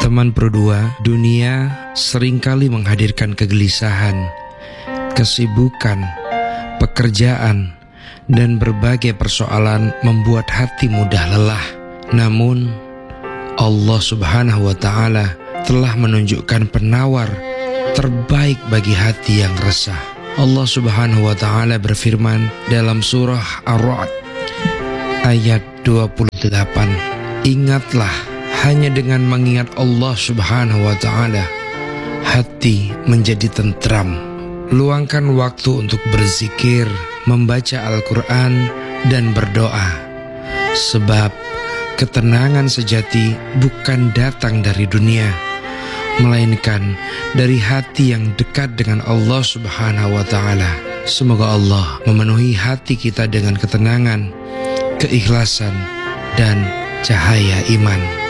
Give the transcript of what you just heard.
Teman Pro 2, dunia seringkali menghadirkan kegelisahan, kesibukan, pekerjaan, dan berbagai persoalan membuat hati mudah lelah. Namun, Allah Subhanahu wa Ta'ala telah menunjukkan penawar terbaik bagi hati yang resah. Allah Subhanahu wa Ta'ala berfirman dalam surah Ar-Ra'd ayat 28, "Ingatlah, hanya dengan mengingat Allah Subhanahu wa Ta'ala, hati menjadi tentram." Luangkan waktu untuk berzikir, membaca Al-Quran, dan berdoa. Sebab ketenangan sejati bukan datang dari dunia, melainkan dari hati yang dekat dengan Allah Subhanahu wa Ta'ala. Semoga Allah memenuhi hati kita dengan ketenangan, keikhlasan, dan cahaya iman.